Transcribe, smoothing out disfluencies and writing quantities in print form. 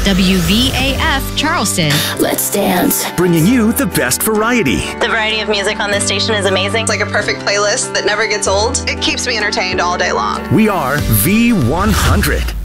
WVAF Charleston. Let's dance. Bringing you the best variety. The variety of music on this station is amazing. It's like a perfect playlist that never gets old. It keeps me entertained all day long. We are V100.